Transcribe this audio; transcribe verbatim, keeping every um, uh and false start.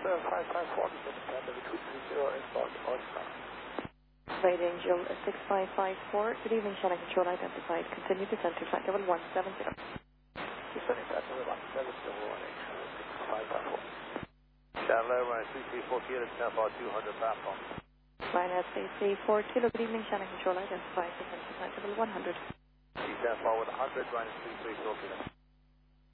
uh, five five four, December two three zero, inbound Oscar. Flight Angel six five five four, good evening, Shannon Control identified. Continue descent to flight level one seven zero. Descending flight level one seven zero, six five five four. Shannon runway three three four kilo, Alpha two hundred platform. Ryanair three three four kilo, good evening, Shannon Control identified. Descent to flight level one hundred. Descent forward one hundred, runway three three four kilo.